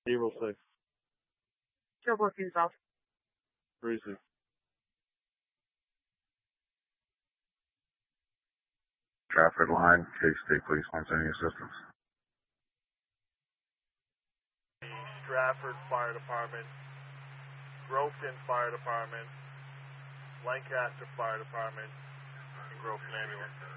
April 6th. Joe 14 South. 36. Trafford line, K-State Police wants any assistance. Stratford Fire Department, Groveton Fire Department, Lancaster Fire Department, and Groveton Ambulance.